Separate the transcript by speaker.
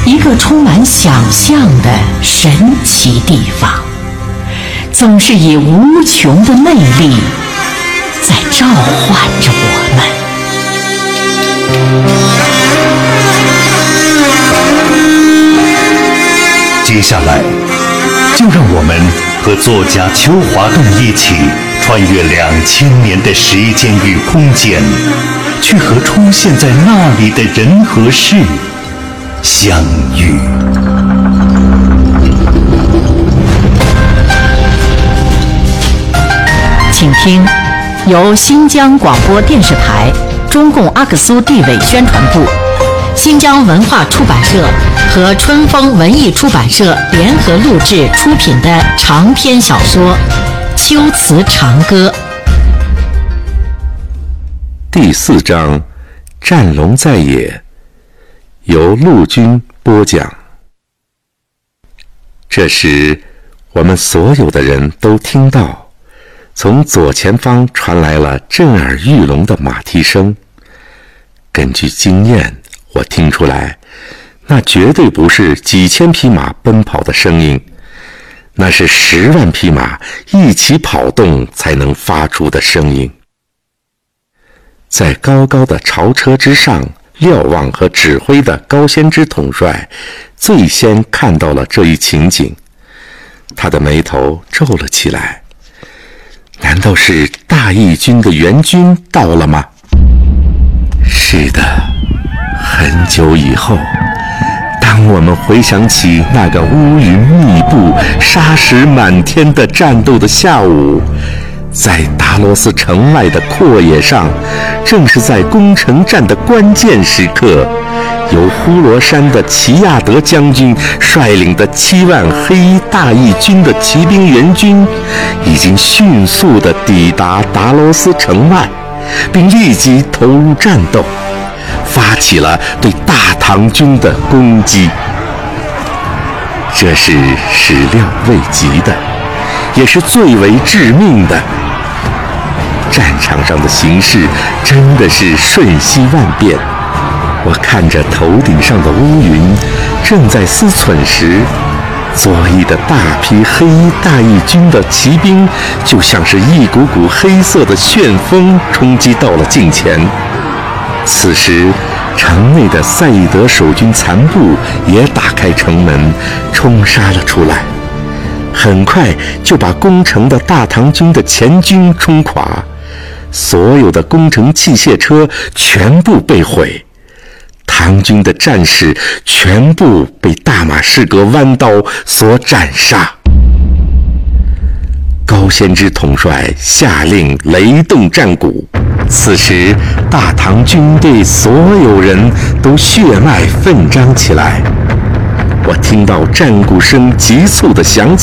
Speaker 1: 一个充满想象的神奇地方，总是以无穷的魅力在召唤着我们。
Speaker 2: 接下来，就让我们和作家邱华栋一起穿越2000年的时间与空间，去和出现在那里的人和事相遇。
Speaker 1: 请听由新疆广播电视台、中共阿克苏地委宣传部、新疆文化出版社和春风文艺出版社联合录制出品的长篇小说《秋词长歌》
Speaker 3: 第4章，战龙在野，由陆军播讲。这时，我们所有的人都听到，从左前方传来了震耳欲聋的马蹄声。根据经验，我听出来，那绝对不是几千匹马奔跑的声音，那是10万匹马一起跑动才能发出的声音。在高高的朝车之上瞭望和指挥的高先知统帅最先看到了这一情景，他的眉头皱了起来。难道是大义军的援军到了吗？是的，很久以后，当我们回想起那个乌云密布、沙石满天的战斗的下午，在达罗斯城外的阔野上，正是在攻城战的关键时刻，由呼罗珊的齐亚德将军率领的7万黑衣大义军的骑兵援军，已经迅速地抵达达罗斯城外，并立即投入战斗，发起了对大唐军的攻击。这是始料未及的，也是最为致命的。战场上的形势真的是瞬息万变。我看着头顶上的乌云正在思忖时，左翼的大批黑衣大义军的骑兵就像是一股股黑色的旋风冲击到了近前。此时城内的赛义德守军残部也打开城门冲杀了出来，很快就把攻城的大唐军的前军冲垮，所有的工程器械车全部被毁，唐军的战士全部被大马士革弯刀所斩杀。高先知统帅下令雷动战鼓，此时大唐军队所有人都血脉奋张起来。我听到战鼓声急促地响起，